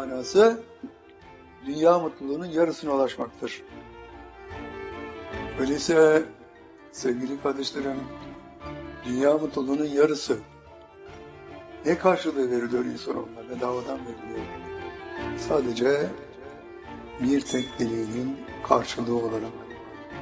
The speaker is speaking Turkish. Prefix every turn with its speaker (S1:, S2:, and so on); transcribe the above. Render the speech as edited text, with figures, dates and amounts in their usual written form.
S1: manası dünya mutluluğunun yarısına ulaşmaktır. Öyleyse sevgili kardeşlerim, dünya mutluluğunun yarısı ne karşılığı veriliyor insanoğluna? Bedavadan veriliyor. Sadece bir tek dileğinin karşılığı olarak.